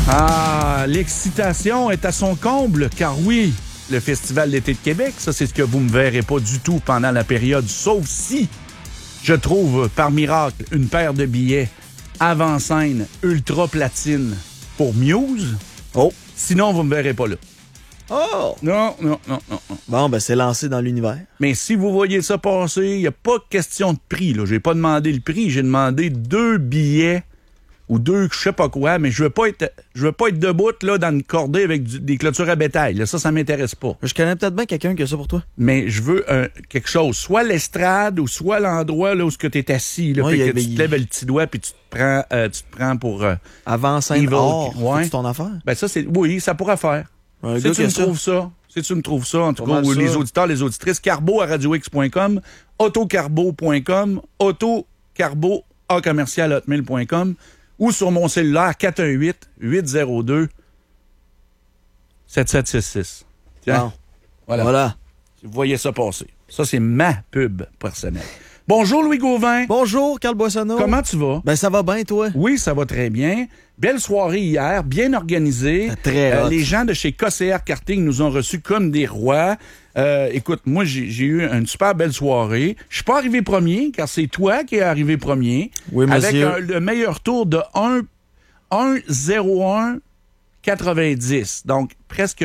Ah, l'excitation est à son comble, car oui, le Festival d'été de Québec, ça, c'est ce que vous ne me verrez pas du tout pendant la période, sauf si je trouve, par miracle, une paire de billets avant-scène ultra platine pour Muse. Oh! Sinon, vous ne me verrez pas là. Oh! Non. Bon, ben c'est lancé dans l'univers. Mais si vous voyez ça passer, il n'y a pas question de prix. Je n'ai pas demandé le prix, j'ai demandé 2 billets ou 2 je sais pas quoi, mais je veux pas être debout là, dans une cordée avec des clôtures à bétail. Là, ça m'intéresse pas. Je connais peut-être bien quelqu'un qui a ça pour toi. Mais je veux quelque chose, soit l'estrade ou soit l'endroit là, où tu es assis, là, puis que tu te lèves le petit doigt puis tu te prends pour... Avant-scène or, ouais. c'est ton affaire? Ben ça, oui, ça pourrait faire. Si tu me trouves ça, en tout cas, ou les auditeurs, les auditrices, carbo@radiox.com, autocarbo.com, autocarbo@hotmail.com ou sur mon cellulaire 418-802-7766. Tiens, voilà. Vous voyez ça passer. Ça, c'est ma pub personnelle. Bonjour, Louis Gauvin. Bonjour, Carl Boissonneau. Comment tu vas? Ben, ça va bien, toi? Oui, ça va très bien. Belle soirée hier, bien organisée. Très hot. Les gens de chez KCR Karting nous ont reçus comme des rois. Écoute, moi, j'ai eu une super belle soirée. Je suis pas arrivé premier, car c'est toi qui es arrivé premier. Oui, monsieur. Avec le meilleur tour de 1:01:90. Donc, presque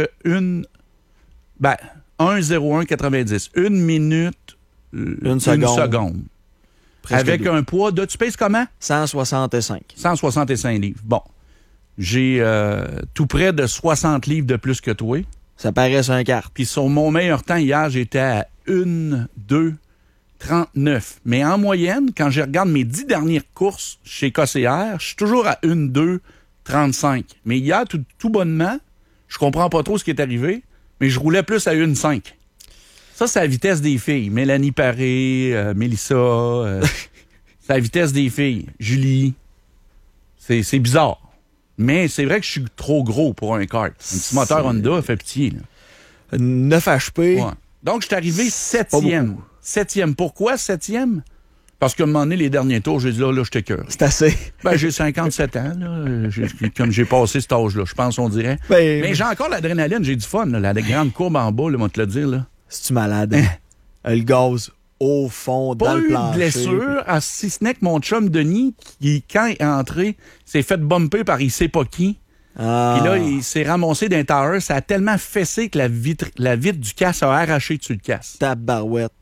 1:01:90. 1 minute... Une seconde. Avec un poids de... Tu pèses comment? 165. 165 livres. Bon. J'ai tout près de 60 livres de plus que toi. Ça paraît sur un carte. Puis sur mon meilleur temps, hier, j'étais à 1:02:39. Mais en moyenne, quand je regarde mes 10 dernières courses chez KCR, je suis toujours à 1:02:35. Mais hier, tout bonnement, je comprends pas trop ce qui est arrivé, mais je roulais plus à 1:05. Ça, c'est la vitesse des filles. Mélanie Paré, Mélissa, c'est la vitesse des filles. Julie. C'est bizarre. Mais c'est vrai que je suis trop gros pour un kart. Un petit moteur Honda fait pitié. Là. 9 HP. Ouais. Donc, je suis arrivé 7e. 7e. Pourquoi 7e? Parce qu'à un moment donné, les derniers tours, j'ai dit là, je t'écœure. C'est assez. Ben, j'ai 57 ans, là. Comme j'ai passé cet âge-là, je pense, on dirait. Mais j'ai encore l'adrénaline, j'ai du fun, là. La grande courbe en bas, là, on va te le dire, là. C'est-tu malade? Le gaz au fond, dans le plancher. Pas eu de blessure, si ce n'est que mon chum Denis, qui, quand il est entré, s'est fait bumper par il sait pas qui. Ah. Puis là, il s'est ramassé d'un tower. Ça a tellement fessé que la vitre du casse a arraché dessus le casse. Tabarouette.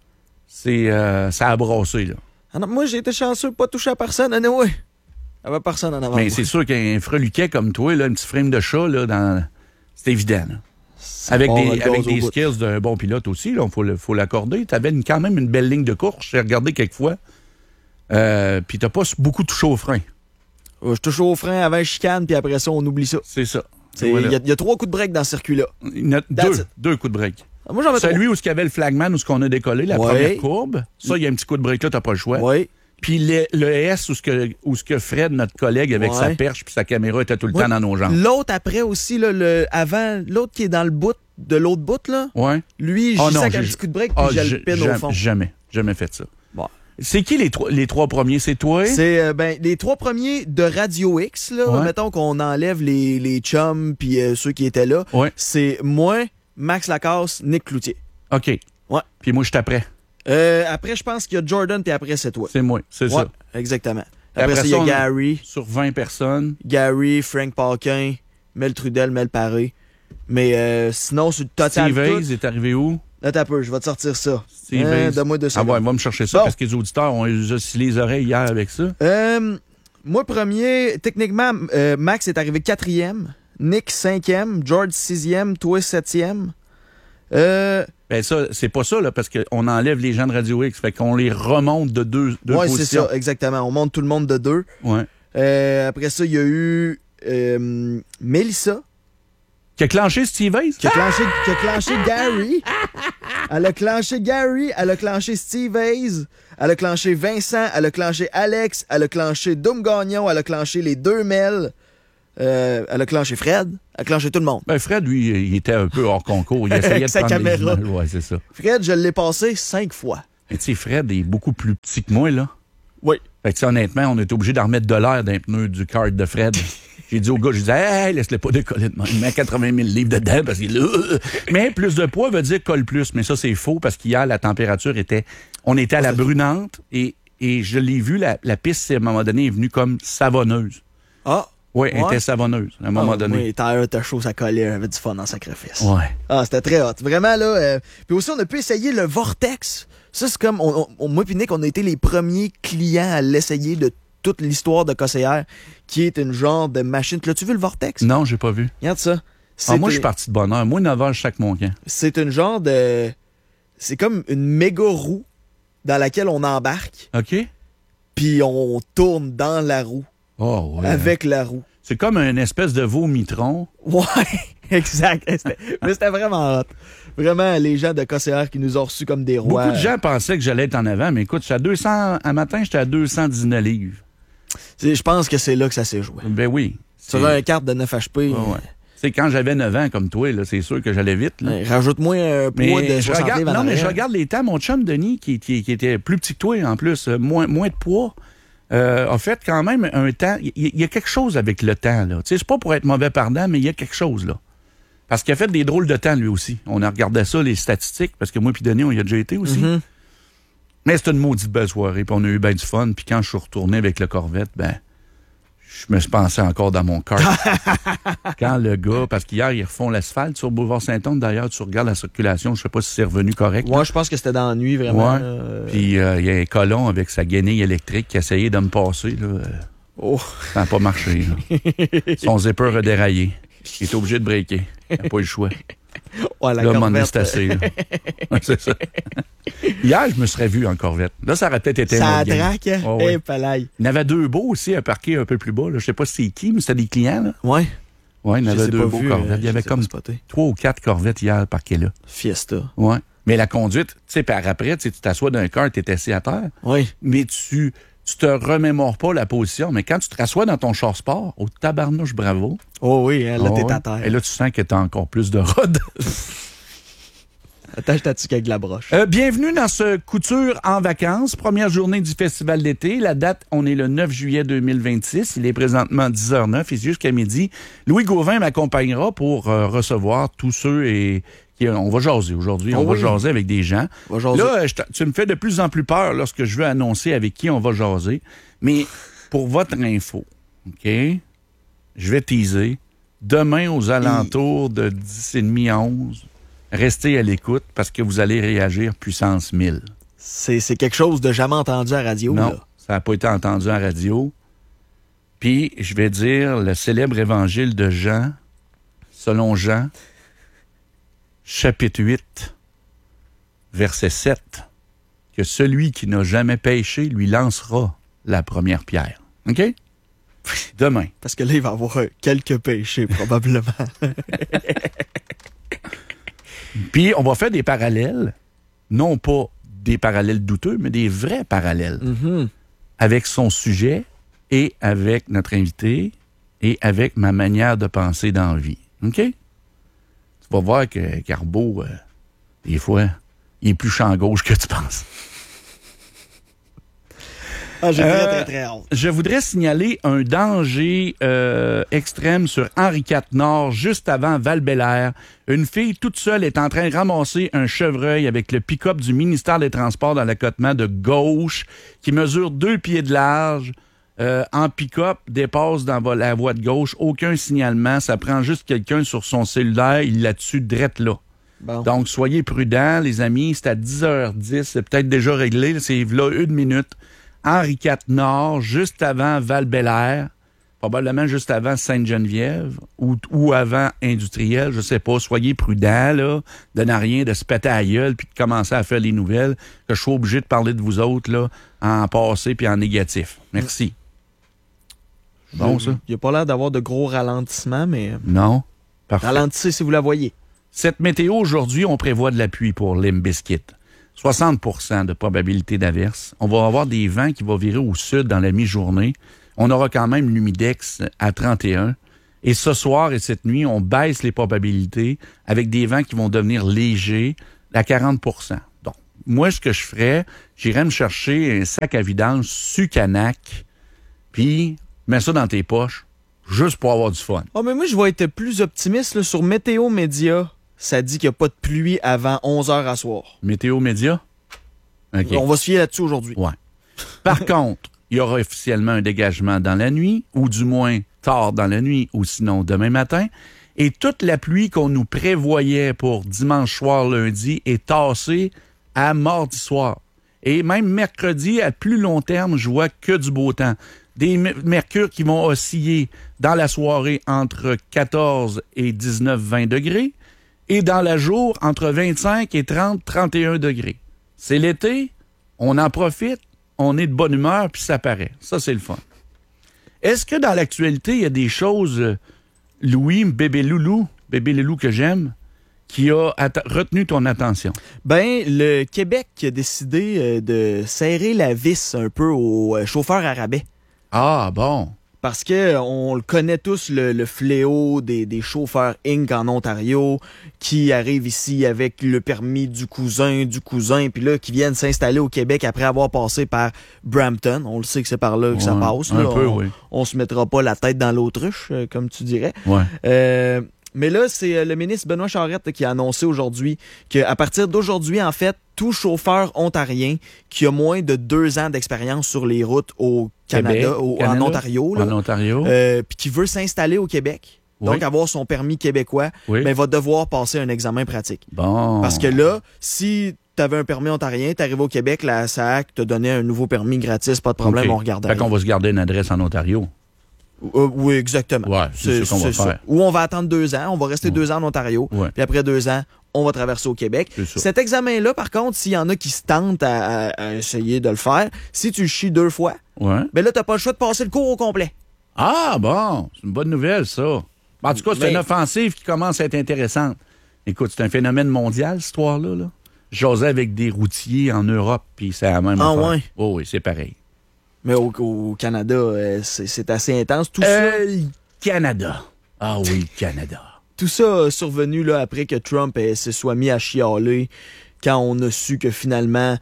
Ça a brassé, là. Ah non, moi, j'ai été chanceux de pas toucher à personne. Anyway, il n'y avait personne en avant. Mais c'est sûr qu'un freluquet comme toi, là, un petit frame de chat, là, c'est évident, là. Avec des skills d'un bon pilote aussi, il faut l'accorder. Tu avais quand même une belle ligne de course. J'ai regardé quelques fois. Puis tu n'as pas beaucoup touché au frein. Je touche au frein avant la chicane, puis après ça, on oublie ça. C'est ça. Il y a 3 coups de break dans ce circuit-là. Il y en a deux coups de break. Moi, j'en Celui où il y avait le flagman, où on a décollé, la première courbe. Ça, il y a un petit coup de break là, tu n'as pas le choix. Oui. Puis le S, où ce que Fred, notre collègue, avec sa perche puis sa caméra, était tout le temps dans nos jambes. L'autre après aussi, là, l'autre qui est dans le bout, de l'autre bout, là. Ouais. Lui, j'ai sac un petit coup de break, puis j'ai le pin au fond. Jamais fait ça. Bon. C'est qui les trois premiers? C'est toi? C'est les 3 premiers de Radio X, là. Ouais. Mettons qu'on enlève les chums puis ceux qui étaient là. Ouais. C'est moi, Max Lacasse, Nick Cloutier. OK. Ouais. Puis moi, je suis après. Après, je pense qu'il y a Jordan, puis après, c'est toi. C'est moi, c'est ça. Exactement. Après ça, il y a Gary. Sur 20 personnes. Gary, Frank Paquin, Mel Trudel, Mel Paré. Mais sinon, sur le total. Steve Hayes est arrivé où? Là, t'as peu, je vais te sortir ça. Steve Hayes. Donne-moi 2 secondes. Ah ouais, va me chercher ça parce que les auditeurs ont oscillé les oreilles hier avec ça. Moi, premier, techniquement, Max est arrivé 4e, Nick 5e, George 6e, toi 7e. Ben ça, c'est pas ça, là, parce qu'on enlève les gens de Radio X. Fait qu'on les remonte de deux positions. Oui, c'est ça, exactement. On monte tout le monde de 2. Ouais. Après ça, il y a eu Mélissa. Qui a clenché Steve Hayes? Qui a clenché Gary. Elle a clenché Gary. Elle a clenché Steve Hayes. Elle a clenché Vincent. Elle a clenché Alex. Elle a clenché Dom Gagnon. Elle a clenché les 2 Mel. Elle a clenché Fred. Elle a clenché tout le monde. Ben Fred, lui, il était un peu hors concours. Il essayait de sa prendre caméra. des images. Ouais, c'est ça. Fred, je l'ai passé 5 fois. Mais tu sais, Fred est beaucoup plus petit que moi, là. Oui. Fait que honnêtement, on est obligé d'en remettre de l'air dans les pneus du kart de Fred. J'ai dit au gars, je disais, hey, laisse-le pas décoller de moi. Il met 80 000 livres dedans parce qu'il Mais plus de poids veut dire colle plus. Mais ça, c'est faux parce qu'hier, la température on était à la brunante et je l'ai vu, la piste, à un moment donné, est venue comme savonneuse. Ah! Oui, elle était savonneuse, à un moment donné. Oui, t'as chaud, ça collait, elle avait du fun en sacrifice. Ouais. Ah, c'était très hot. Vraiment, là. Puis aussi, on a pu essayer le Vortex. Ça, c'est comme, moi et Nick, on a été les premiers clients à l'essayer de toute l'histoire de Cossayère, qui est une genre de machine. L'as-tu vu, le Vortex? Non, j'ai pas vu. Regarde ça. Moi, je suis parti de bonne heure. Moi, 9 heures, je chaque mon camp. C'est une genre de... C'est comme une méga roue dans laquelle on embarque. OK. Puis on tourne dans la roue. Oh, ouais. Avec la roue. C'est comme une espèce de vomitron. Ouais, exact. Mais c'était vraiment hot. Vraiment, les gens de Cossayère qui nous ont reçus comme des rois. Beaucoup de gens pensaient que j'allais être en avant, mais écoute, j'étais à 200... Un matin, j'étais à 219 livres. Je pense que c'est là que ça s'est joué. Ben oui. Sur un carte de 9 HP. Ouais. C'est quand j'avais 9 ans comme toi, là, c'est sûr que j'allais vite. Là. Rajoute-moi un poids de 60 livres. Non, mais je regarde les temps. Mon chum Denis, qui était plus petit que toi en plus, moins de poids, a fait quand même un temps. Il y a quelque chose avec le temps. Là. C'est pas pour être mauvais pardon, mais il y a quelque chose là. Parce qu'il a fait des drôles de temps lui aussi. On a regardé ça, les statistiques, parce que moi et Denis, on y a déjà été aussi. Mm-hmm. Mais c'était une maudite belle soirée, puis on a eu bien du fun. Puis quand je suis retourné avec le Corvette, je me suis pensé encore dans mon cœur. Quand le gars, parce qu'hier, ils refont l'asphalte sur Boulevard Saint-Onge. D'ailleurs, tu regardes la circulation, je sais pas si c'est revenu correct. Ouais, je pense que c'était dans la nuit, vraiment. Ouais. Puis il y a un colon avec sa guenille électrique qui a essayé de me passer. Là. Ça n'a pas marché. Là. Son zipper a déraillé. Il était obligé de breaker. Il n'a pas eu le choix. Ouais, là, mon c'est assez. C'est ça. Hier, je me serais vu en Corvette. Là, ça aurait peut-être été ça un traque, hein? Oh, ouais. Palaille. Il y en avait deux beaux aussi à parquer un peu plus bas. Là. Je sais pas si c'est qui, mais c'était des clients. Là. Ouais. Ouais, il y en avait deux beaux Corvettes. Il y avait comme 3 ou 4 Corvettes hier parquées là. Fiesta. Ouais. Mais la conduite, tu sais, par après, tu t'assois d'un car, tu es assis à terre. Oui. Mais tu te remémores pas la position. Mais quand tu te rassois dans ton char sport, au tabarnouche, bravo. Oh oui, hein, là, t'es à terre. Et là, tu sens que t'as encore plus de rod. Attache ta tuque avec la broche. Bienvenue dans ce Couture en vacances. Première journée du festival d'été. La date, on est le 9 juillet 2026. Il est présentement 10h09 et jusqu'à midi. Louis Gauvin m'accompagnera pour recevoir tous ceux on va jaser aujourd'hui. On va jaser avec des gens. Là, tu me fais de plus en plus peur lorsque je veux annoncer avec qui on va jaser. Mais pour votre info, OK, je vais teaser. Demain, aux alentours de 10h30 à 11, restez à l'écoute parce que vous allez réagir puissance 1000. C'est quelque chose de jamais entendu à la radio. Non, là. ça n'a pas été entendu à la radio. Puis, je vais dire le célèbre évangile de Jean, selon Jean, chapitre 8, verset 7, que celui qui n'a jamais péché lui lancera la première pierre. OK? Demain. Parce que là, il va y avoir quelques péchés, probablement. Puis, on va faire des parallèles, non pas des parallèles douteux, mais des vrais parallèles avec son sujet et avec notre invité et avec ma manière de penser dans la vie. OK? Tu vas voir que Carbeau, des fois, il est plus champ gauche que tu penses. J'ai très, très hâte. Je voudrais signaler un danger extrême sur Henri IV Nord, juste avant Val-Bélair. Une fille toute seule est en train de ramasser un chevreuil avec le pick-up du ministère des Transports dans l'accotement de gauche, qui mesure 2 pieds de large. En pick-up, dépasse dans la voie de gauche. Aucun signalement. Ça prend juste quelqu'un sur son cellulaire. Il la tue drette là. Bon. Donc, soyez prudents, les amis. C'est à 10h10. C'est peut-être déjà réglé. C'est là 1 minute. Henri IV Nord, juste avant Val-Bélair, probablement juste avant Sainte-Geneviève ou avant Industriel, je sais pas. Soyez prudents, là. Donnez rien de se péter à la gueule puis de commencer à faire les nouvelles, que je suis obligé de parler de vous autres, là, en passé puis en négatif. Merci. Bon, ça? Il n'y a pas l'air d'avoir de gros ralentissements, mais... Non. Parfait. Ralentissez si vous la voyez. Cette météo, aujourd'hui, on prévoit de la pluie pour Limp Bizkit. 60% de probabilité d'averse. On va avoir des vents qui vont virer au sud dans la mi-journée. On aura quand même l'humidex à 31. Et ce soir et cette nuit, on baisse les probabilités avec des vents qui vont devenir légers à 40%. Donc, moi, ce que je ferais, j'irais me chercher un sac à vidange Sucanac, puis mets ça dans tes poches. juste pour avoir du fun. Oh, mais moi, je vais être plus optimiste là, sur Météo Média. Ça dit qu'il n'y a pas de pluie avant 11h à soir. Météo Média? OK. On va se fier là-dessus aujourd'hui. Ouais. Par contre, il y aura officiellement un dégagement dans la nuit, ou du moins tard dans la nuit, ou sinon demain matin. Et toute la pluie qu'on nous prévoyait pour dimanche soir, lundi, est tassée à mardi soir. Et même mercredi, à plus long terme, je vois que du beau temps. Des mercures qui vont osciller dans la soirée entre 14 et 19-20 degrés et dans la jour entre 25 et 30-31 degrés. C'est l'été, on en profite, on est de bonne humeur, puis ça paraît. Ça, c'est le fun. Est-ce que dans l'actualité, il y a des choses, Louis, bébé loulou que j'aime, qui a retenu ton attention? Ben, le Québec a décidé de serrer la vis un peu aux chauffeurs à rabais. Ah, bon. Parce que on le connaît tous, le fléau des chauffeurs Inc. en Ontario qui arrivent ici avec le permis du cousin, puis là, qui viennent s'installer au Québec après avoir passé par Brampton. On le sait que c'est par là que ça passe. Un là. peu, oui. On se mettra pas la tête dans l'autruche, comme tu dirais. Ouais. Mais là, c'est le ministre Benoît Charette qui a annoncé aujourd'hui qu'à partir d'aujourd'hui, en fait, tout chauffeur ontarien qui a moins de 2 ans d'expérience sur les routes au Canada, Québec, en Ontario, en Ontario. puis qui veut s'installer au Québec, donc avoir son permis québécois, ben, va devoir passer un examen pratique. Bon. Parce que là, si tu avais un permis ontarien, tu arrives au Québec, la SAC te donnait un nouveau permis gratis, pas de problème, on regarde. Fait qu'on va se garder une adresse en Ontario. Oui, exactement. Ouais, c'est ce qu'on va faire. Ou on va attendre 2 ans, on va rester 2 ans en Ontario, puis après 2 ans, on va traverser au Québec. Cet examen-là, par contre, s'il y en a qui se tentent à essayer de le faire, si tu le chies 2 fois, ben là, t'as pas le choix de passer le cours au complet. Ah, bon, c'est une bonne nouvelle, ça. En tout cas, c'est une offensive qui commence à être intéressante. Écoute, c'est un phénomène mondial, cette histoire-là. Là. J'osais avec des routiers en Europe, puis c'est la même affaire. Ouais? Oh, oui, c'est pareil. Mais au Canada, c'est assez intense. Tout ça. Canada. Ah oui, Canada. Tout ça a survenu là, après que Trump se soit mis à chialer quand on a su que finalement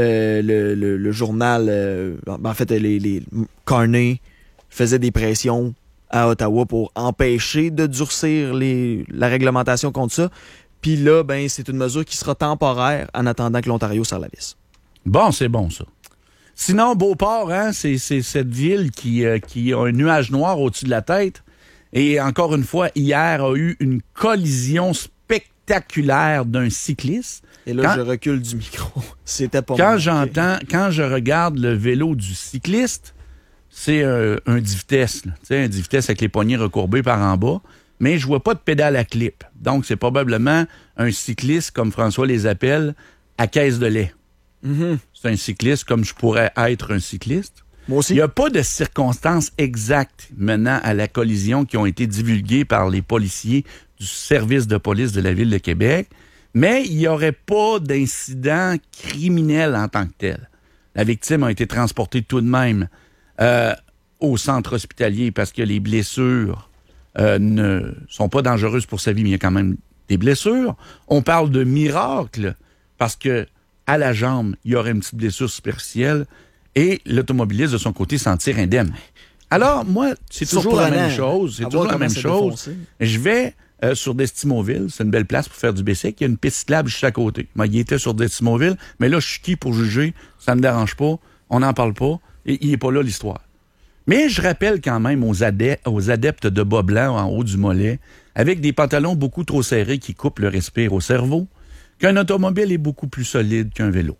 le journal, en fait, les Carney faisait des pressions à Ottawa pour empêcher de durcir la réglementation contre ça. Puis là, ben, c'est une mesure qui sera temporaire en attendant que l'Ontario serre la vis. Bon, c'est bon, ça. Sinon, Beauport, hein, c'est cette ville qui a un nuage noir au-dessus de la tête. Et encore une fois, hier a eu une collision spectaculaire d'un cycliste. Et là, je recule du micro. C'était pas quand je regarde le vélo du cycliste, c'est un 10 vitesses. Tu sais, un 10 vitesses avec les poignées recourbées par en bas. Mais je vois pas de pédale à clip. Donc, c'est probablement un cycliste, comme François les appelle, à caisse de lait. Mm-hmm. C'est un cycliste comme je pourrais être un cycliste. Moi aussi. Il n'y a pas de circonstances exactes menant à la collision qui ont été divulguées par les policiers du service de police de la Ville de Québec, mais il n'y aurait pas d'incident criminel en tant que tel. La victime a été transportée tout de même au centre hospitalier parce que les blessures ne sont pas dangereuses pour sa vie, mais il y a quand même des blessures. On parle de miracle parce que à la jambe, il y aurait une petite blessure superficielle et l'automobiliste, de son côté, s'en tire indemne. Alors, moi, c'est toujours la même chose. C'est toujours la même chose. Je vais sur Destimoville. C'est une belle place pour faire du bicycle. Il y a une piste cyclable juste à côté. Moi, il était sur Destimoville, mais là, je suis qui pour juger? Ça me dérange pas. On n'en parle pas. Et il n'est pas là, l'histoire. Mais je rappelle quand même aux adeptes de bas blancs en haut du mollet, avec des pantalons beaucoup trop serrés qui coupent le respire au cerveau, qu'un automobile est beaucoup plus solide qu'un vélo.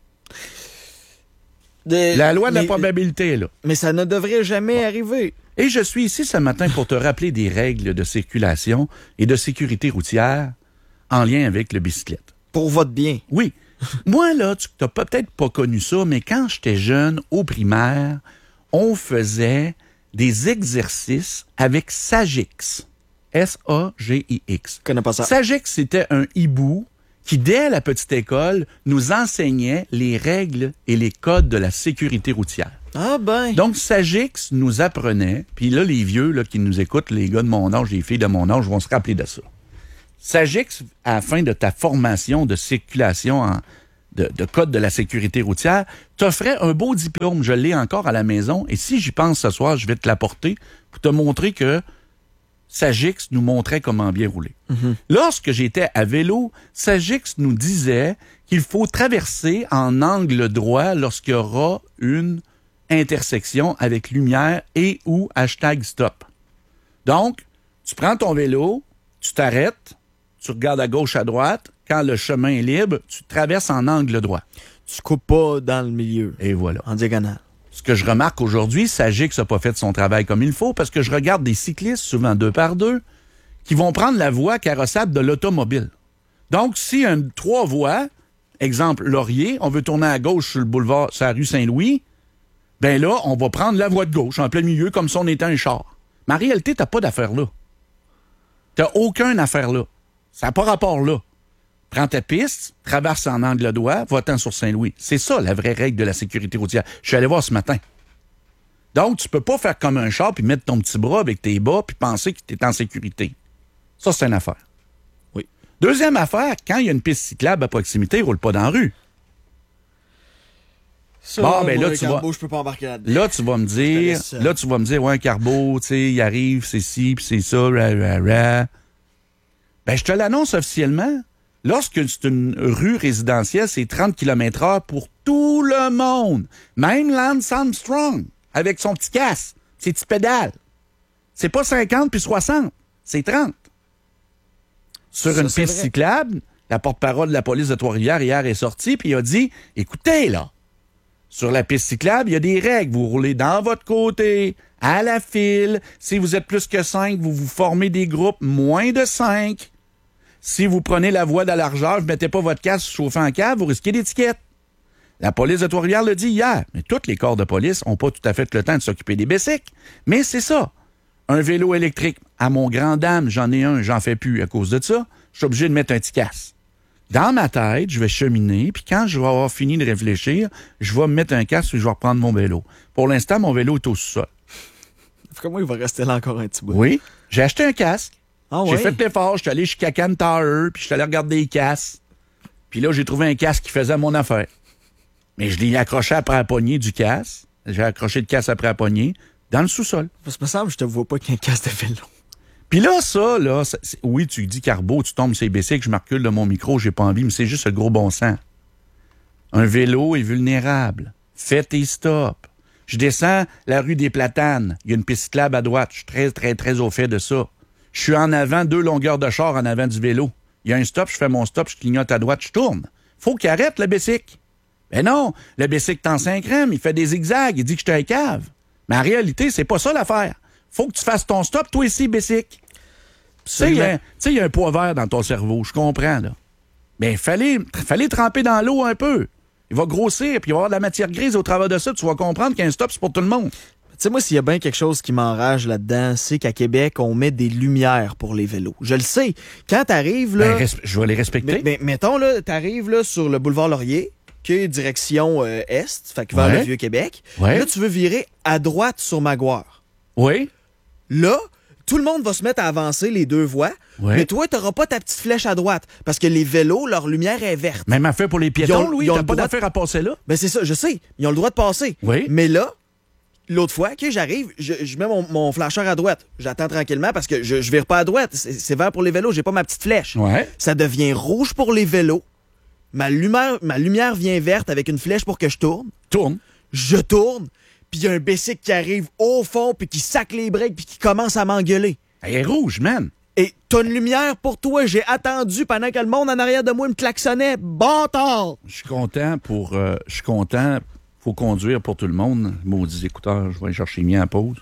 La loi de la probabilité est là. Mais ça ne devrait jamais arriver. Et je suis ici ce matin pour te rappeler des règles de circulation et de sécurité routière en lien avec le bicyclette. Pour votre bien. Oui. Moi, là, tu n'as peut-être pas connu ça, mais quand j'étais jeune, au primaire, on faisait des exercices avec Sagix. S-A-G-I-X. Je connais pas ça. Sagix, c'était un hibou qui, dès la petite école, nous enseignait les règles et les codes de la sécurité routière. Ah ben! Donc, Sagix nous apprenait, puis là, les vieux là, qui nous écoutent, les gars de mon âge, les filles de mon âge, vont se rappeler de ça. Sagix, à la fin de ta formation de circulation de code de la sécurité routière, t'offrait un beau diplôme. Je l'ai encore à la maison. Et si j'y pense ce soir, je vais te l'apporter pour te montrer que Sagix nous montrait comment bien rouler. Mm-hmm. Lorsque j'étais à vélo, Sagix nous disait qu'il faut traverser en angle droit lorsqu'il y aura une intersection avec lumière et ou #stop. Donc, tu prends ton vélo, tu t'arrêtes, tu regardes à gauche, à droite. Quand le chemin est libre, tu traverses en angle droit. Tu coupes pas dans le milieu. Et voilà. En diagonale. Ce que je remarque aujourd'hui, Sagix n'a pas fait son travail comme il faut parce que je regarde des cyclistes, souvent 2 par 2, qui vont prendre la voie carrossable de l'automobile. Donc, si y a 3 voies, exemple Laurier, on veut tourner à gauche sur le boulevard, sur la rue Saint-Louis, ben là, on va prendre la voie de gauche en plein milieu comme si on était un char. Mais en réalité, t'as pas d'affaire là. T'as aucune affaire là. Ça n'a pas rapport là. Prends ta piste, traverse en angle droit, va-t'en sur Saint-Louis. C'est ça, la vraie règle de la sécurité routière. Je suis allé voir ce matin. Donc, tu peux pas faire comme un char puis mettre ton petit bras avec tes bas puis penser que tu es en sécurité. Ça, c'est une affaire. Oui. Deuxième affaire, quand il y a une piste cyclable à proximité, roule pas dans la rue. Ça, bon, ben là, je peux pas embarquer là-dedans. Là, tu vas me dire, ouais, un carbo, tu sais, il arrive, c'est ci, puis c'est ça, Ben, je te l'annonce officiellement. Lorsque c'est une rue résidentielle, c'est 30 km/h pour tout le monde. Même Lance Armstrong, avec son petit casque, ses petits pédales. C'est pas 50 puis 60, c'est 30. Sur une piste cyclable, la porte-parole de la police de Trois-Rivières hier est sortie puis il a dit, écoutez, là, sur la piste cyclable, il y a des règles. Vous roulez dans votre côté, à la file. Si vous êtes plus que 5, vous vous formez des groupes moins de 5. Si vous prenez la voie de la largeur, vous ne mettez pas votre casque chauffant en cave, vous risquez l'étiquette. La police de Trois-Rivières l'a dit hier, mais tous les corps de police n'ont pas tout à fait le temps de s'occuper des bicycles. Mais c'est ça. Un vélo électrique, à mon grand dame, j'en ai un, j'en fais plus à cause de ça. Je suis obligé de mettre un petit casque. Dans ma tête, je vais cheminer, puis quand je vais avoir fini de réfléchir, je vais me mettre un casque et je vais reprendre mon vélo. Pour l'instant, mon vélo est au sous-sol. Comment il va rester là encore un petit bout? Oui. J'ai acheté un casque. Ah, j'ai ouais? fait l'effort, je suis allé chez Kakan Tower, puis je suis allé regarder les casques. Puis là, j'ai trouvé un casque qui faisait mon affaire. Mais je l'ai accroché après la poignée du casque. J'ai accroché le casque après la poignée dans le sous-sol. Parce que me semble que je te vois pas qu'un casque de vélo. Puis là, oui, tu dis carbo, tu tombes sur les bicycles, je me recule de mon micro, j'ai pas envie, mais c'est juste le gros bon sens. Un vélo est vulnérable. Fais tes stops. Je descends la rue des Platanes. Il y a une piste cyclable à droite. Je suis très, très, très au fait de ça. Je suis en avant, 2 longueurs de char en avant du vélo. Il y a un stop, je fais mon stop, je clignote à droite, je tourne. Faut qu'il arrête, le bicycle. Ben non, le bicycle est en 5 il fait des zigzags, il dit que je suis un cave. Mais en réalité, c'est pas ça l'affaire. Faut que tu fasses ton stop, toi ici, bicycle. Tu sais, il y a un poids vert dans ton cerveau, je comprends, là. Mais fallait tremper dans l'eau un peu. Il va grossir, puis il va y avoir de la matière grise au travers de ça. Tu vas comprendre qu'un stop, c'est pour tout le monde. Tu sais, moi, s'il y a bien quelque chose qui m'enrage là-dedans, c'est qu'à Québec, on met des lumières pour les vélos. Je le sais. Quand t'arrives, là... Ben, je vais les respecter. Mais mettons, là, t'arrives là, sur le boulevard Laurier, qui est direction est, fait que vers le Vieux-Québec. Ouais. Là, tu veux virer à droite sur Maguire. Oui. Là, tout le monde va se mettre à avancer les 2 voies, mais toi, t'auras pas ta petite flèche à droite, parce que les vélos, leur lumière est verte. Même affaire pour les piétons, Louis, t'as pas d'affaire à passer là? Ben c'est ça, je sais. Ils ont le droit de passer. Oui. Mais là, l'autre fois, j'arrive, je mets mon flasheur à droite. J'attends tranquillement parce que je vire pas à droite. C'est vert pour les vélos, j'ai pas ma petite flèche. Ouais. Ça devient rouge pour les vélos. Ma lumière vient verte avec une flèche pour que je tourne. Tourne. Je tourne, puis il y a un bicycle qui arrive au fond, puis qui sac les breaks, puis qui commence à m'engueuler. Elle est rouge, man. Et t'as une lumière pour toi. J'ai attendu pendant que le monde en arrière de moi me klaxonnait. Bâtard! Je suis content. Faut conduire pour tout le monde. Maudits écouteurs, je vais aller chercher les miens en pause.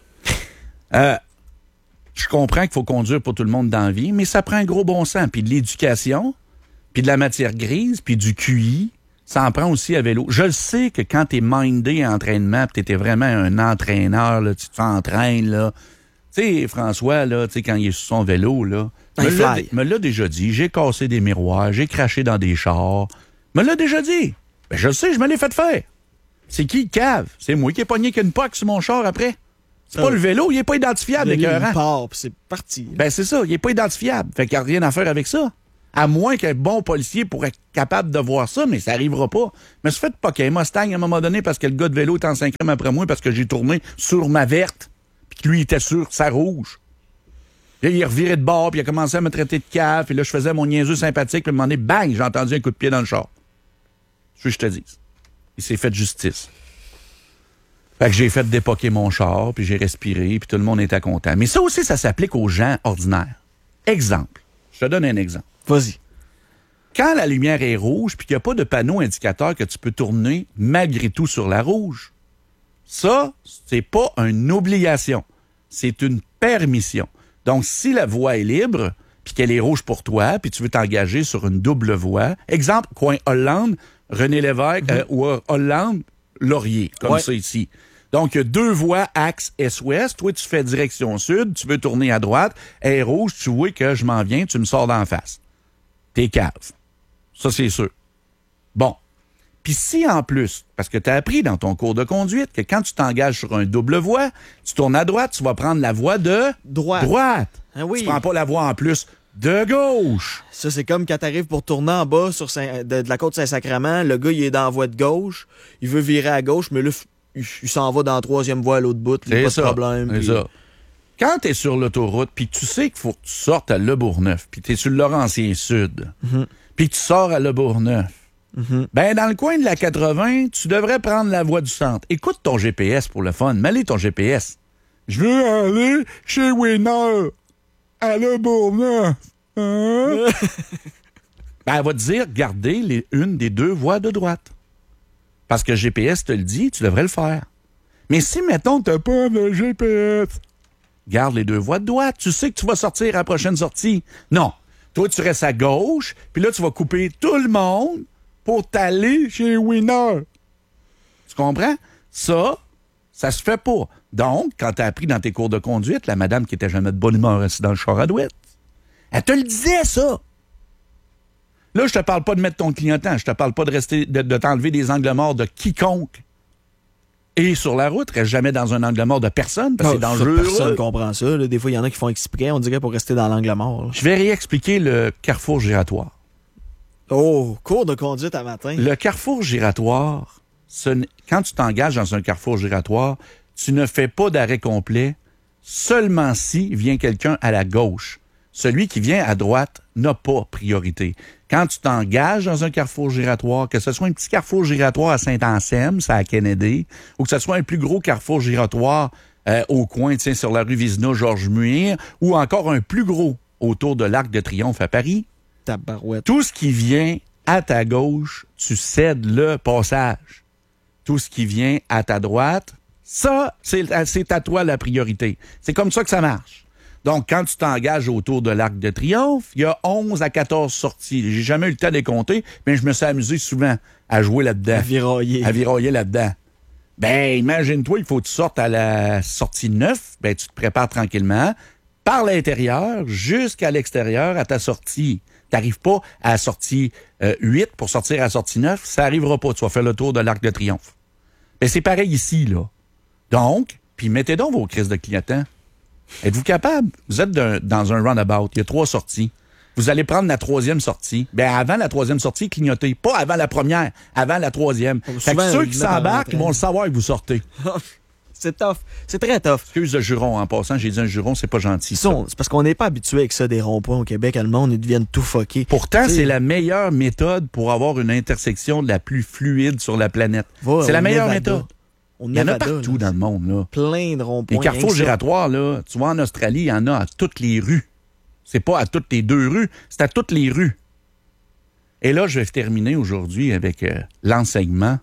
Je comprends qu'il faut conduire pour tout le monde dans la vie, mais ça prend un gros bon sens. Puis de l'éducation, puis de la matière grise, puis du QI, ça en prend aussi à vélo. Je le sais que quand t'es mindé à entraînement, puis t'étais vraiment un entraîneur, là, tu t'entraînes, là. Tu sais, François, là, tu sais, quand il est sur son vélo, là, me l'a déjà dit, j'ai cassé des miroirs, j'ai craché dans des chars. Me l'a déjà dit. Ben, je le sais, je me l'ai fait faire. C'est qui le cave? C'est moi qui ai pogné qu'une poque sur mon char après. C'est pas le vélo, il est pas identifiable, l'écœurant. Il part, puis c'est parti. Ben, c'est ça, il est pas identifiable. Fait qu'il n'y a rien à faire avec ça. À moins qu'un bon policier pourrait être capable de voir ça, mais ça n'arrivera pas. Je me suis fait poquer un Mustang à un moment donné parce que le gars de vélo était en 5e après moi parce que j'ai tourné sur ma verte, puis que lui était sur sa rouge. Là, il est reviré de bord, puis il a commencé à me traiter de cave, et là, je faisais mon niaiseux sympathique, puis à un moment donné, bang, j'ai entendu un coup de pied dans le char. Ce que je te dis. Il s'est fait justice. Fait que j'ai fait dépoquer mon char, puis j'ai respiré, puis tout le monde était content. Mais ça aussi, ça s'applique aux gens ordinaires. Exemple. Je te donne un exemple. Vas-y. Quand la lumière est rouge, puis qu'il n'y a pas de panneau indicateur que tu peux tourner malgré tout sur la rouge, ça, c'est pas une obligation. C'est une permission. Donc, si la voie est libre, puis qu'elle est rouge pour toi, puis tu veux t'engager sur une double voie, exemple, coin Hollande, René Lévesque, ou Hollande, Laurier, comme ça ici. Donc, il y a 2 voies, axe est-ouest. Toi, tu fais direction sud, tu veux tourner à droite. Elle est rouge, tu vois que je m'en viens, tu me sors d'en face. T'es cave. Ça, c'est sûr. Bon. Puis si en plus, parce que tu as appris dans ton cours de conduite que quand tu t'engages sur un double voie, tu tournes à droite, tu vas prendre la voie de droite. Ah oui. Tu prends pas la voie en plus de gauche. Ça, c'est comme quand t'arrives pour tourner en bas sur de la côte Saint-Sacrement, le gars, il est dans la voie de gauche, il veut virer à gauche, mais là, il s'en va dans la 3e voie à l'autre bout, il n'y a pas de problème. C'est puis... ça. Quand tu es sur l'autoroute, puis tu sais qu'il faut que tu sortes à Le Bourgneuf, puis tu es sur le Laurentien Sud, puis tu sors à Le Bourgneuf, ben dans le coin de la 80, tu devrais prendre la voie du centre. Écoute ton GPS pour le fun. Mets-les ton GPS. Je veux aller chez Winner à Le Bourgneuf. Hein? Ben, elle va te dire, gardez une des 2 voies de droite. Parce que GPS te le dit, tu devrais le faire. Mais si, mettons, t'as pas de GPS, garde les 2 voies de droite. Tu sais que tu vas sortir à la prochaine sortie. Non. Toi, tu restes à gauche, puis là, tu vas couper tout le monde pour t'aller chez Winner. Tu comprends? Ça se fait pas. Donc, quand t'as appris dans tes cours de conduite, la madame qui était jamais de bonne humeur assise dans le char à douette, elle te le disait, ça. Là, je te parle pas de mettre ton clignotant, je te parle pas de t'enlever des angles morts de quiconque. Et sur la route, reste jamais dans un angle mort de personne, parce que c'est dangereux. Personne comprend ça. Là. Des fois, il y en a qui font exprès, on dirait, pour rester dans l'angle mort. Là. Je vais réexpliquer le carrefour giratoire. Oh, cours de conduite à matin. Le carrefour giratoire, quand tu t'engages dans un carrefour giratoire, tu ne fais pas d'arrêt complet seulement si vient quelqu'un à la gauche. Celui qui vient à droite n'a pas priorité. Quand tu t'engages dans un carrefour giratoire, que ce soit un petit carrefour giratoire à Saint-Anselme, ça à Kennedy, ou que ce soit un plus gros carrefour giratoire au coin, tiens, sur la rue Vézina, Georges Muir, ou encore un plus gros autour de l'Arc de Triomphe à Paris, Tabarouette. tout ce qui vient à ta gauche, tu cèdes le passage. Tout ce qui vient à ta droite, ça, c'est à toi la priorité. C'est comme ça que ça marche. Donc, quand tu t'engages autour de l'Arc de Triomphe, il y a 11 à 14 sorties. J'ai jamais eu le temps de les compter, mais je me suis amusé souvent à jouer là-dedans. À virailler là-dedans. Ben, imagine-toi, il faut que tu sortes à la sortie 9. Ben, tu te prépares tranquillement par l'intérieur jusqu'à l'extérieur à ta sortie. T'arrives pas à la sortie 8 pour sortir à la sortie 9. Ça arrivera pas. Tu vas faire le tour de l'Arc de Triomphe. Ben, c'est pareil ici, là. Donc, puis mettez donc vos crises de clignotants. Êtes-vous capable? Vous êtes dans un roundabout. Il y a 3 sorties. Vous allez prendre la 3e sortie. Ben, avant la 3e sortie, clignotez. Pas avant la première, avant la 3e. Fait que ceux qui s'embarquent vont le savoir que vous sortez. C'est tough. C'est très tough. Excuse le juron en passant. J'ai dit un juron, c'est pas gentil. Ça. C'est parce qu'on n'est pas habitué avec ça, des ronds-points au Québec. Le monde, ils deviennent tout fuckés. Pourtant, c'est la meilleure méthode pour avoir une intersection la plus fluide sur la planète. C'est la meilleure méthode. Il y en a partout dans le monde, là. Plein de ronds-points. Les carrefours giratoires, là, tu vois, en Australie, il y en a à toutes les rues. C'est pas à toutes les 2 rues, c'est à toutes les rues. Et là, je vais terminer aujourd'hui avec l'enseignement.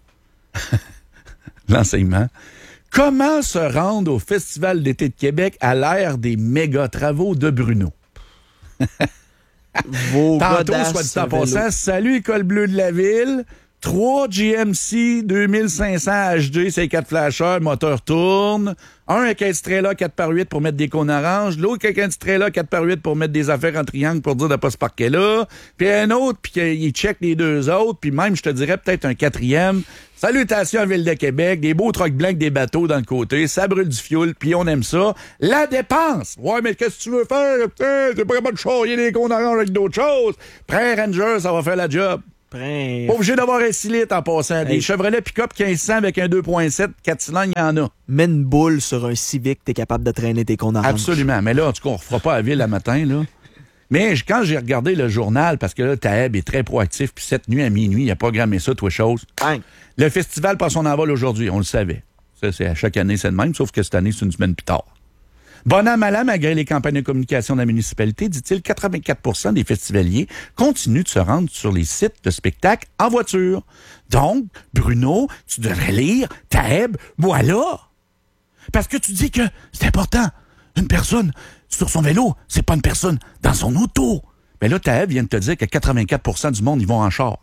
L'enseignement. Comment se rendre au Festival d'été de Québec à l'ère des méga travaux de Bruno? Tantôt, soit dit en passant, salut École bleue de la ville. 3 GMC 2500 HD, c'est 4 flasheurs, moteur tourne. Un avec un petit trailer 4x8 pour mettre des cônes oranges. L'autre avec un petit trailer 4x8 pour mettre des affaires en triangle pour dire de pas se parquer là. Puis un autre, puis il check les deux autres. Puis même, je te dirais, peut-être un quatrième. Salutations à Ville de Québec. Des beaux trucks blancs, des bateaux dans le côté. Ça brûle du fioul, puis on aime ça. La dépense! Ouais, mais qu'est-ce que tu veux faire? Putain, t'es pas capable de charrier des cônes oranges avec d'autres choses. Prends un Ranger, ça va faire la job. Pas obligé d'avoir un 6 litres en passant. Des Chevrolet pick-up 1500 avec un 2.7, 4 cylindres, il y en a. Mets une boule sur un Civic, t'es capable de traîner tes cônes oranges. Absolument. Mais là, en tout cas, on ne refera pas à ville le matin, là. Mais quand j'ai regardé le journal, parce que là, Taeb est très proactif, puis cette nuit à minuit, il a programmé ça, toi, chose. Bang. Le festival passe son envol aujourd'hui, on le savait. Ça, c'est à chaque année, c'est le même, sauf que cette année, c'est une semaine plus tard. Bon an, mal an, malgré les campagnes de communication de la municipalité, dit-il, 84% des festivaliers continuent de se rendre sur les sites de spectacle en voiture. Donc, Bruno, tu devrais lire Taeb, voilà. Parce que tu dis que c'est important. Une personne sur son vélo, c'est pas une personne dans son auto. Mais là, Taeb vient de te dire que 84% du monde, ils vont en char.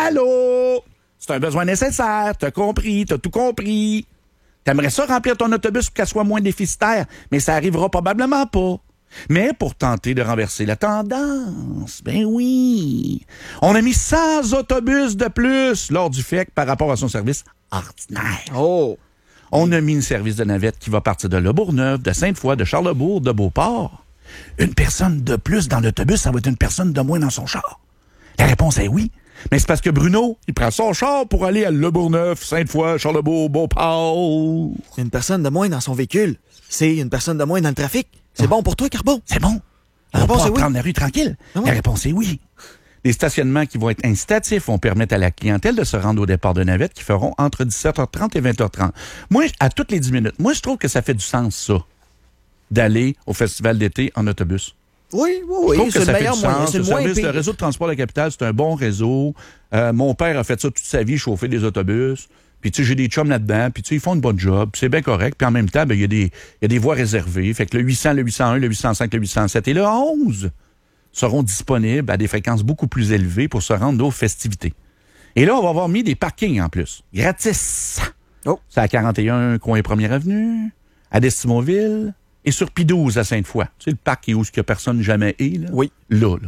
Allô? C'est un besoin nécessaire, t'as compris, t'as tout compris. T'aimerais ça remplir ton autobus pour qu'elle soit moins déficitaire, mais ça arrivera probablement pas. Mais pour tenter de renverser la tendance, ben oui, on a mis 100 autobus de plus lors du FEC par rapport à son service ordinaire. Oh! On a mis un service de navette qui va partir de Le Bourgneuf, de Sainte-Foy, de Charlesbourg, de Beauport. Une personne de plus dans l'autobus, ça va être une personne de moins dans son char. La réponse est oui. Mais c'est parce que Bruno, il prend son char pour aller à Le Bourgneuf, Sainte-Foy, Charlesbourg, Beauport. C'est une personne de moins dans son véhicule. C'est une personne de moins dans le trafic. C'est bon pour toi, Carbon? C'est bon. La réponse est oui. Prendre la rue tranquille. Ah ouais. La réponse est oui. Les stationnements qui vont être incitatifs vont permettre à la clientèle de se rendre au départ de navette qui feront entre 17h30 et 20h30. Moi, à toutes les 10 minutes, moi, je trouve que ça fait du sens, ça, d'aller au festival d'été en autobus. Oui, Je trouve que c'est ça le fait meilleur du moyen. sens. C'est le Le moins service, le pire. réseau de transport de la capitale, c'est un bon réseau. Mon père a fait ça toute sa vie, chauffer des autobus. Puis, tu sais, j'ai des chums là-dedans. Puis, tu sais, ils font une bonne job. C'est bien correct. Puis, en même temps, ben, il y a des voies réservées. Fait que le 800, le 801, le 805, le 807 et le 11 seront disponibles à des fréquences beaucoup plus élevées pour se rendre aux festivités. Et là, on va avoir mis des parkings en plus. Gratis. Oh. C'est à 41 coin 1er Avenue, à Destimonville et sur Pie-12 à Sainte-Foy. Tu sais, le parc où que personne jamais est, là? Oui. Là.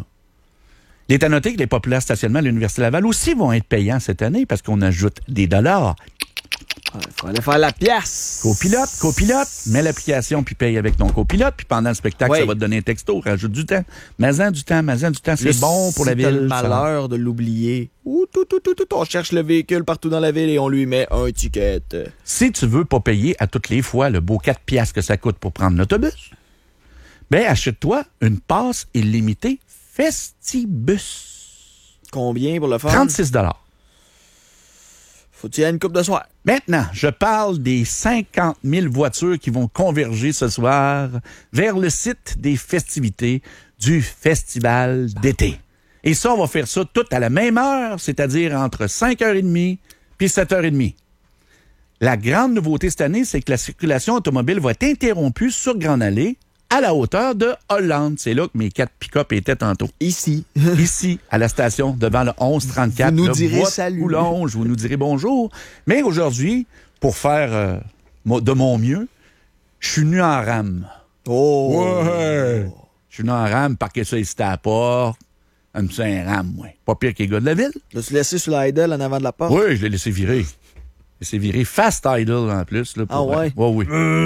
Il est à noter que les populaires stationnements à l'Université Laval aussi vont être payants cette année parce qu'on ajoute des dollars. Il faut aller faire la pièce. Copilote, mets l'application puis paye avec ton copilote. Puis pendant le spectacle, Oui. ça va te donner un texto, rajoute du temps. Mazan du temps, c'est bon pour la ville. Si t'as le malheur de l'oublier. On cherche le véhicule partout dans la ville et on lui met un ticket. Si tu veux pas payer à toutes les fois le beau 4 piastres que ça coûte pour prendre l'autobus, ben achète-toi une passe illimitée Festibus. Combien pour le faire? 36 $. Faut-il y avoir une coupe de soir? Maintenant, je parle des 50 000 voitures qui vont converger ce soir vers le site des festivités du Festival d'été. Et ça, on va faire ça tout à la même heure, c'est-à-dire entre 5h30 puis 7h30. La grande nouveauté cette année, c'est que la circulation automobile va être interrompue sur Grande Allée à la hauteur de Hollande. C'est là que mes 4 pick-up étaient tantôt. Ici. Ici, à la station, devant le 1134. Vous nous le direz bois de salut. Coulonge, vous nous direz bonjour. Mais aujourd'hui, pour faire de mon mieux, je suis venu en rame. Oh! Ouais! Je suis venu en rame, parquer ça ici à la porte. Un petit rame, ouais. Pas pire que les gars de la ville. L'as-tu laissé sur l'idle en avant de la porte? Oui, je l'ai laissé virer. C'est viré fast idle en plus. Là, pour, ouais? Oui.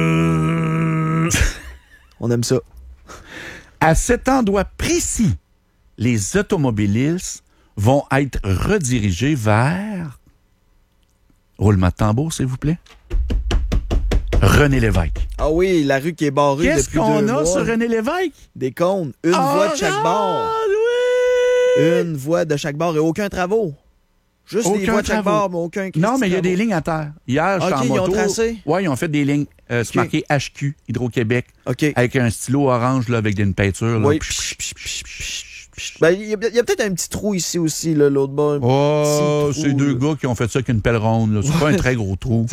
On aime ça. À cet endroit précis, les automobilistes vont être redirigés vers... Roulement de tambour, s'il vous plaît. René Lévesque. Ah oui, la rue qui est barrée Qu'est-ce depuis 2 qu'on mois. a sur René Lévesque? Des cônes. Une voie de chaque bord. Oui! Une voie de chaque bord et aucun travaux. Juste des Aucun voies de chaque travaux. bord, mais aucun Non, mais il y a travaux. des lignes à terre. Hier, j'étais en OK, ils moto. ont tracé? Oui, ils ont fait des lignes. C'est marqué HQ, Hydro-Québec, OK. avec un stylo orange là, avec une peinture. Là. Oui. Ben, il y a peut-être un petit trou ici aussi, là, l'autre bord. Oh, Petit trou, c'est 2 là. gars qui ont fait ça avec une pelle ronde. Là. C'est pas un très gros trou.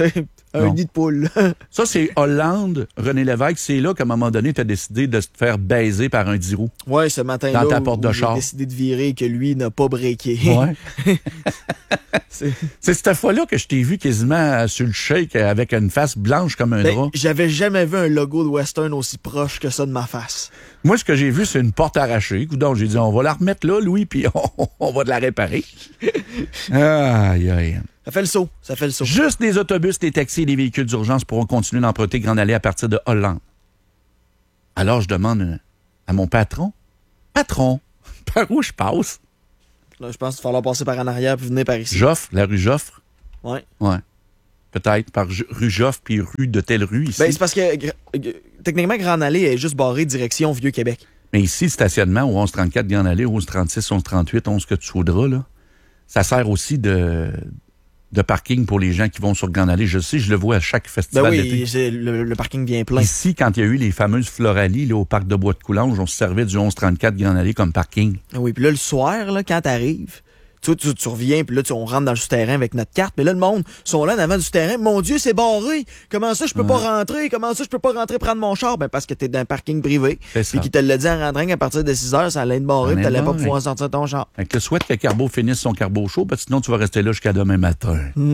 Un Non. nid de poule. Ça, c'est Hollande, René Lévesque. C'est là qu'à un moment donné, tu as décidé de te faire baiser par un 10 roues. Ouais, ce matin-là, Dans ta porte de où char. j'ai décidé de virer et que lui n'a pas breaké. Ouais. C'est- C'est cette fois-là que je t'ai vu quasiment sur le shake avec une face blanche comme un Ben, drap. j'avais jamais vu un logo de Western aussi proche que ça de ma face. Moi, ce que j'ai vu, c'est une porte arrachée. Donc, j'ai dit, on va la remettre là, Louis, puis on va te la réparer. Aïe, aïe. Ça fait le saut. Ça fait le saut. Juste les autobus, les taxis et les véhicules d'urgence pourront continuer d'emprunter Grande Allée à partir de Hollande. Alors, je demande à mon patron, par où je passe? Là, je pense qu'il va falloir passer par en arrière puis venir par ici. Joffre, la rue Joffre? Ouais. Ouais. Peut-être par rue Joffre, puis rue de telle rue ici. Ben, c'est parce que techniquement, Grande Allée est juste barrée direction Vieux-Québec. Mais ici, le stationnement au 1134 Grande Allée, au 1136, 1138, 11 que tu voudras, là, ça sert aussi de parking pour les gens qui vont sur Grande Allée. Je sais, je le vois à chaque Ben festival oui, d'été. le parking vient plein. Ici, quand il y a eu les fameuses Floralies là, au parc de Bois-de-Coulanges, on se servait du 1134 Grande Allée comme parking. Ah oui, puis là, le soir, là, quand t'arrives, tu reviens, puis là, on rentre dans le souterrain avec notre carte, mais là, le monde sont là en avant du souterrain. Mon Dieu, c'est barré! Comment ça, je peux pas rentrer? Comment ça, je peux pas rentrer prendre mon char? Ben, parce que t'es dans un parking privé. C'est ça. Puis qui te l'a dit en rentrant qu'à partir de 6 heures, ça allait être barré, puis t'allais pas barré. pouvoir sortir ton char. Fait que le souhaite que Carbo finisse son Carbo chaud, parce que sinon, tu vas rester là jusqu'à demain matin.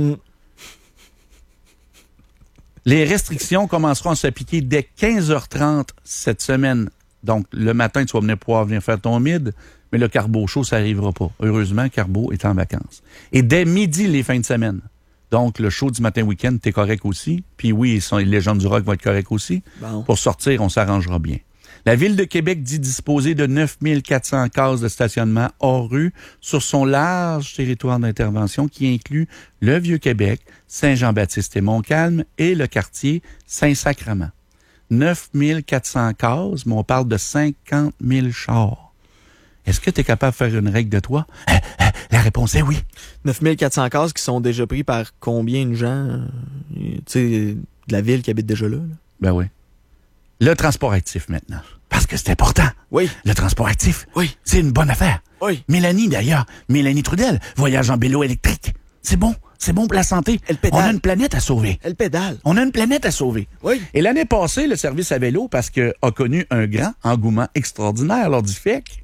Les restrictions commenceront à s'appliquer dès 15h30 cette semaine. Donc, le matin, tu vas pouvoir venir faire ton mid, mais le Carbo chaud, ça n'arrivera pas. Heureusement, Carbo est en vacances. Et dès midi, les fins de semaine. Donc, le show du matin week-end, t'es correct aussi. Puis oui, les légendes du rock vont être corrects aussi. Bon. Pour sortir, on s'arrangera bien. La Ville de Québec dit disposer de 9400 cases de stationnement hors rue sur son large territoire d'intervention qui inclut le Vieux-Québec, Saint-Jean-Baptiste et Montcalm et le quartier Saint-Sacrement. 9400 cases, mais on parle de 50 000 chars. Est-ce que tu es capable de faire une règle de toi? La réponse est oui. 9400 cases qui sont déjà pris par combien de gens, tu sais, de la ville qui habite déjà là? Ben oui. Le transport actif maintenant. Parce que c'est important. Oui. Le transport actif, Oui. c'est une bonne affaire. Oui. Mélanie, d'ailleurs, Mélanie Trudel, voyage en vélo électrique. C'est bon pour la santé. Elle pédale. On a une planète à sauver. Elle pédale. On a une planète à sauver. Oui. Et l'année passée, le service à vélo, parce que a connu un grand engouement extraordinaire lors du FEC,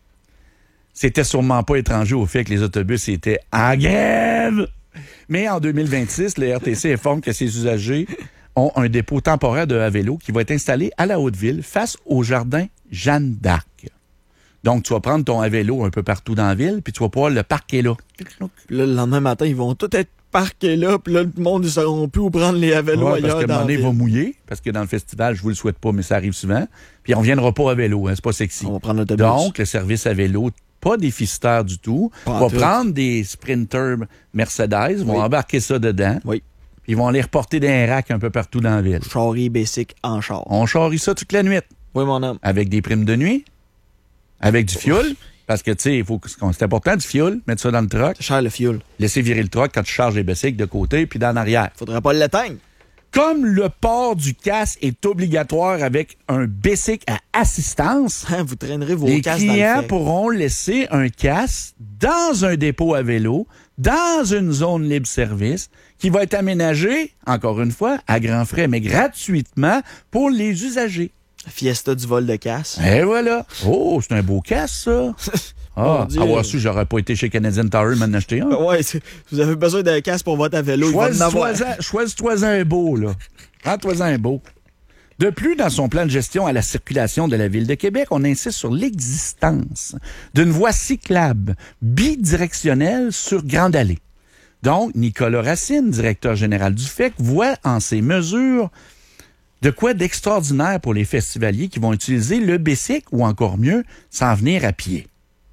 c'était sûrement pas étranger au fait que les autobus étaient en grève. Mais en 2026, le RTC informe que ses usagers ont un dépôt temporaire de vélo qui va être installé à la Haute-Ville face au jardin Jeanne d'Arc. Donc, tu vas prendre ton vélo un peu partout dans la ville, puis tu vas pouvoir le parquer là. Puis là, le lendemain matin, ils vont tous être parqués là, puis là, le monde, ils sauront plus où prendre les vélos Ouais, ailleurs parce qu'à un dans moment donné, la il va ville. mouiller, parce que dans le festival, je vous le souhaite pas, mais ça arrive souvent. Puis on reviendra pas à vélo, hein, c'est pas sexy. On va prendre l'autobus. Donc, le service à vélo, pas déficitaire du tout, Pas en va tout. prendre des sprinters Mercedes, vont Oui. embarquer ça dedans, Oui. puis ils vont aller reporter des racks un peu partout dans la ville. Charrie basic en char. On charrie ça toute la nuit, Oui, mon homme. avec des primes de nuit, avec du fioul, parce que, tu sais, c'est important du fioul, mettre ça dans le truck, C'est cher le fuel. laisser virer le truck quand tu charges les bicycles de côté, puis d'en arrière. Faudrait pas l'éteindre. Comme le port du casque est obligatoire avec un bicycle à assistance, Hein, vous traînerez vos les casques dans le clients fait. pourront laisser un casque dans un dépôt à vélo, dans une zone libre-service, qui va être aménagée, encore une fois, à grands frais, mais gratuitement pour les usagers. Fiesta du vol de casse. Et voilà. Oh, c'est un beau casque, ça. Mon Ah, Dieu. avoir su, j'aurais pas été chez Canadian Tower m'en acheter un. Ouais, vous avez besoin d'un casque pour votre vélo. Il va en avoir. Choisis-toi un beau, là. Prends-toi un beau. De plus, dans son plan de gestion à la circulation de la Ville de Québec, on insiste sur l'existence d'une voie cyclable bidirectionnelle sur Grande Allée. Donc, Nicolas Racine, directeur général du FEC, voit en ces mesures de quoi d'extraordinaire pour les festivaliers qui vont utiliser le bicycle ou encore mieux, s'en venir à pied.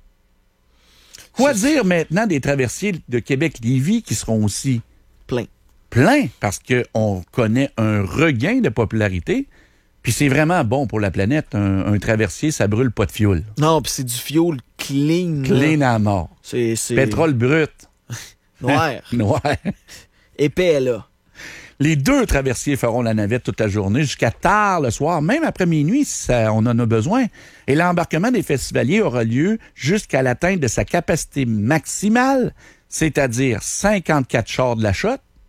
Quoi dire maintenant des traversiers de Québec-Lévis qui seront aussi Plein. pleins parce qu'on connaît un regain de popularité, puis c'est vraiment bon pour la planète. Un traversier, ça brûle pas de fioul. Non, puis c'est du fuel clean. là. Clean à mort. C'est Pétrole brut. noir. Noir. Épais, là. Les deux traversiers feront la navette toute la journée jusqu'à tard le soir, même après minuit si on en a besoin. Et l'embarquement des festivaliers aura lieu jusqu'à l'atteinte de sa capacité maximale, c'est-à-dire 54 chars de la shot,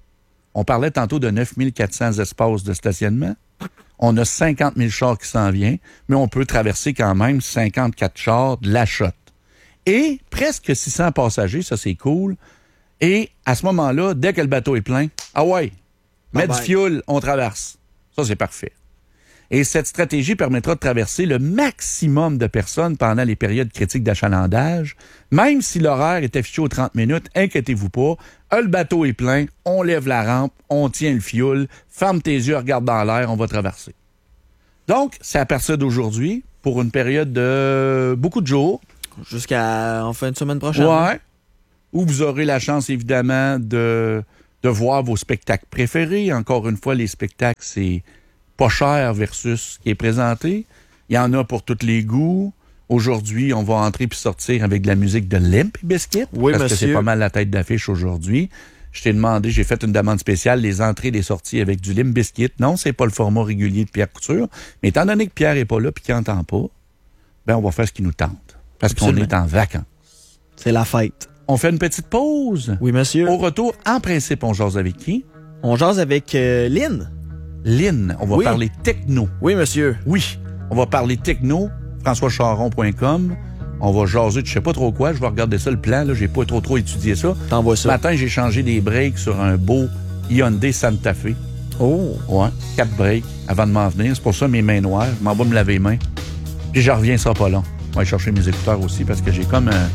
On parlait tantôt de 9400 espaces de stationnement. On a 50 000 chars qui s'en viennent, mais on peut traverser quand même 54 chars de la shot. Et presque 600 passagers, ça c'est cool. Et à ce moment-là, dès que le bateau est plein, ah ouais, mets du fioul, on traverse. Ça c'est parfait. Et cette stratégie permettra de traverser le maximum de personnes pendant les périodes critiques d'achalandage. Même si l'horaire est affiché aux 30 minutes, inquiétez-vous pas. Le bateau est plein, on lève la rampe, on tient le fioul, ferme tes yeux, regarde dans l'air, on va traverser. Donc, c'est à partir d'aujourd'hui, pour une période de beaucoup de jours. Jusqu'à en fin de semaine prochaine. Ouais. Où vous aurez la chance, évidemment, de voir vos spectacles préférés. Encore une fois, les spectacles, c'est pas cher versus ce qui est présenté. Il y en a pour tous les goûts. Aujourd'hui, on va entrer puis sortir avec de la musique de Limp Bizkit. Oui, parce monsieur. que c'est pas mal la tête d'affiche aujourd'hui. Je t'ai demandé, j'ai fait une demande spéciale, les entrées et les sorties avec du Limp Bizkit. Non, c'est pas le format régulier de Pierre Couture. Mais étant donné que Pierre est pas là puis qu'il n'entend pas, ben on va faire ce qui nous tente. Parce Absolument. qu'on est en vacances. C'est la fête. On fait une petite pause. Oui, monsieur. Au retour, en principe, on jase avec qui? On jase avec Lynn. Lynn. On va Oui. parler techno. Oui, monsieur. Oui. On va parler techno. FrançoisCharron.com. On va jaser de je sais pas trop quoi. Je vais regarder ça, le plan. Là, j'ai pas trop étudié ça. T'envoies Ce ça. matin, j'ai changé des breaks sur un beau Hyundai Santa Fe. Oh. Ouais. 4 breaks avant de m'en venir. C'est pour ça mes mains noires. Je m'en vais me laver les mains. Puis je reviens, ça sera pas long. Je vais aller chercher mes écouteurs aussi parce que j'ai comme un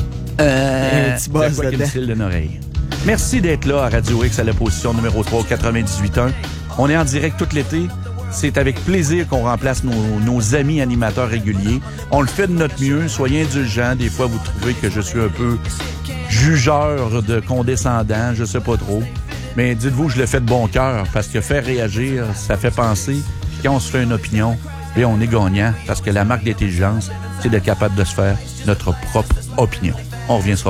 petit buzz qui me dedans. cille d'une oreille. Merci d'être là à Radio X à la position numéro 3 98.1. On est en direct tout l'été. C'est avec plaisir qu'on remplace nos amis animateurs réguliers. On le fait de notre mieux. Soyez indulgents. Des fois, vous trouvez que je suis un peu jugeur de condescendant. Je sais pas trop. Mais dites-vous, je le fais de bon cœur parce que faire réagir, ça fait penser. Quand on se fait une opinion, et on est gagnant parce que la marque d'intelligence, c'est d'être capable de se faire notre propre opinion. On revient sur